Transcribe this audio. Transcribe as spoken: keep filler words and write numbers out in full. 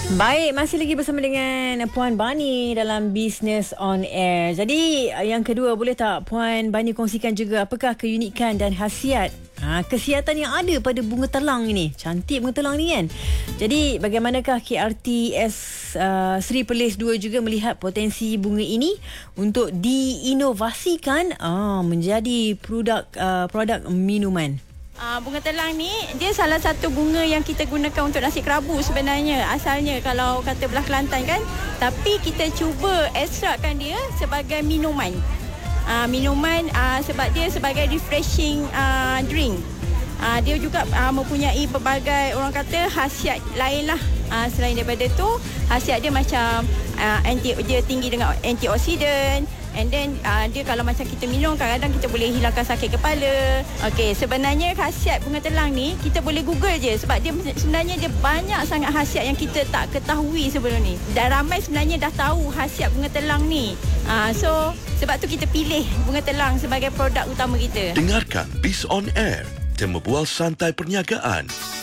Baik, masih lagi bersama dengan Puan Bani dalam Business on Air. Jadi, yang kedua, boleh tak Puan Bani kongsikan juga apakah keunikan dan khasiat ha, kesihatan yang ada pada bunga telang ini? Cantik bunga telang ni kan? Jadi, bagaimanakah K R T S uh, Seri Perlis dua juga melihat potensi bunga ini untuk diinovasikan uh, menjadi produk uh, produk minuman? Uh, bunga telang ni dia salah satu bunga yang kita gunakan untuk nasi kerabu sebenarnya asalnya kalau kata belah Kelantan kan, tapi kita cuba ekstrakkan dia sebagai minuman. Uh, minuman uh, sebab dia sebagai refreshing uh, drink. Uh, dia juga uh, mempunyai pelbagai orang kata khasiat lain lah. Uh, selain daripada tu, khasiat dia macam uh, anti dia tinggi dengan antioksidan. And then uh, dia kalau macam kita minum, kadang-kadang kita boleh hilangkan sakit kepala. Okey, sebenarnya khasiat bunga telang ni kita boleh google je sebab dia sebenarnya dia banyak sangat khasiat yang kita tak ketahui sebelum ni. Dan ramai sebenarnya dah tahu khasiat bunga telang ni. Uh, so sebab tu kita pilih bunga telang sebagai produk utama kita. Dengarkan Biz on Air, temu bual santai perniagaan.